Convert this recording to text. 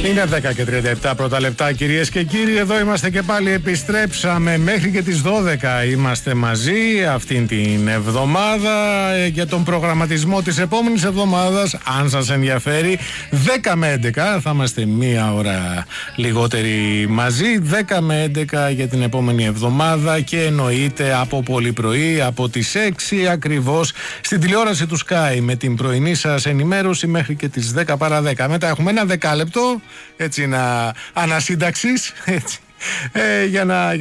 Είναι 10 και 37 πρώτα λεπτά, κυρίες και κύριοι. Εδώ είμαστε και πάλι, επιστρέψαμε μέχρι και τις 12. Είμαστε μαζί αυτήν την εβδομάδα για τον προγραμματισμό της επόμενης εβδομάδας. Αν σας ενδιαφέρει, 10 με 11 θα είμαστε μία ώρα λιγότεροι μαζί. 10 με 11 για την επόμενη εβδομάδα και εννοείται από πολύ πρωί, από τις 6 ακριβώς, στην τηλεόραση του Sky με την πρωινή σας ενημέρωση μέχρι και τις 10 παρά 10. Μετά έχουμε ένα δεκάλεπτο, έτσι, ανασύνταξης, έτσι, για να